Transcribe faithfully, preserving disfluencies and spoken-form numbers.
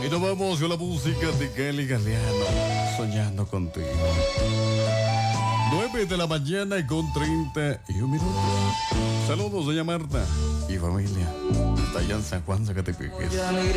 Y nos vamos con la música de Kelly Galeano, Soñando Contigo. nueve de la mañana y con treinta y un minuto. Saludos, doña Marta y familia. Hasta allá en San Juan, Zacatepec.